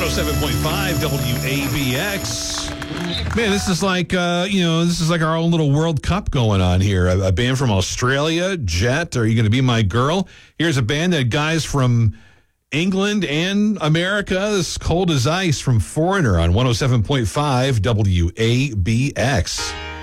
107.5 WABX. Man, this is like, this is like our own little World Cup going on here. A band from Australia, Jet, Are You Going to Be My Girl? Here's a band that guys from England and America, as cold as ice, from Foreigner on 107.5 WABX.